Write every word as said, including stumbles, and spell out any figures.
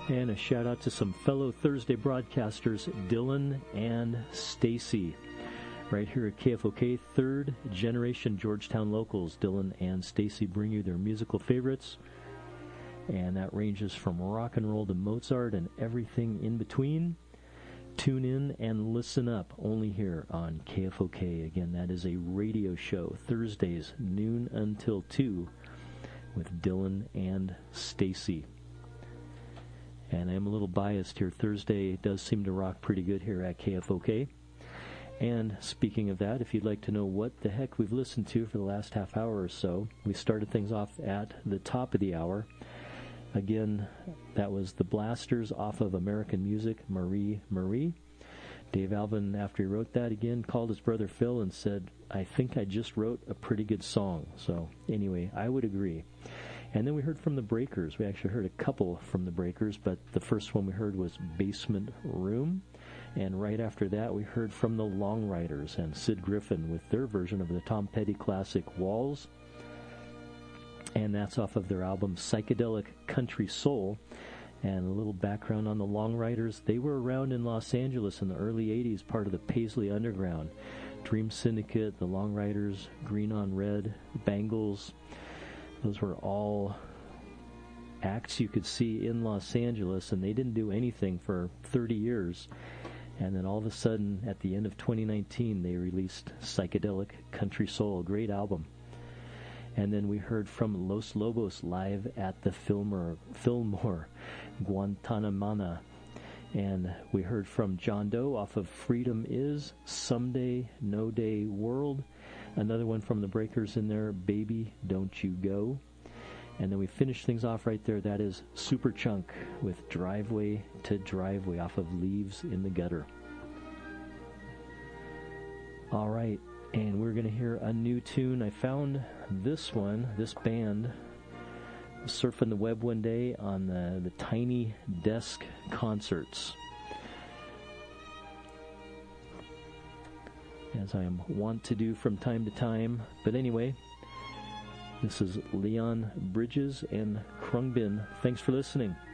And a shout out to some fellow Thursday broadcasters, Dylan and Stacy. Right here at K F O K, third generation Georgetown locals. Dylan and Stacy bring you their musical favorites. And that ranges from rock and roll to Mozart and everything in between. Tune in and listen up only here on K F O K. Again, that is a radio show, Thursdays, noon until two, with Dylan and Stacy. And I'm a little biased here. Thursday does seem to rock pretty good here at K F O K. And speaking of that, if you'd like to know what the heck we've listened to for the last half hour or so, we started things off at the top of the hour. Again, that was the Blasters off of American Music, Marie Marie. Dave Alvin, after he wrote that again, called his brother Phil and said, I think I just wrote a pretty good song. So anyway, I would agree. And then we heard from the Breakers. We actually heard a couple from the Breakers, but the first one we heard was Basement Room. And right after that, we heard from the Long Riders and Sid Griffin with their version of the Tom Petty classic Walls. And that's off of their album Psychedelic Country Soul. And a little background on the Long Riders. They were around in Los Angeles in the early eighties, part of the Paisley Underground. Dream Syndicate, the Long Riders, Green on Red, Bangles. Those were all acts you could see in Los Angeles, and they didn't do anything for thirty years. And then all of a sudden, at the end of twenty nineteen, they released Psychedelic Country Soul, a great album. And then we heard from Los Lobos live at the Fillmore, Fillmore Guantanamana. And we heard from John Doe off of Freedom Is, Someday, No Day World. Another one from the Breakers in there, Baby, Don't You Go. And then we finished things off right there. That is Superchunk with Driveway to Driveway off of Leaves in the Gutter. All right, and we're going to hear a new tune. I found this one, this band, surfing the web one day on the, the Tiny Desk concerts. As I am wont to do from time to time. But anyway, this is Leon Bridges and Krungbin. Thanks for listening.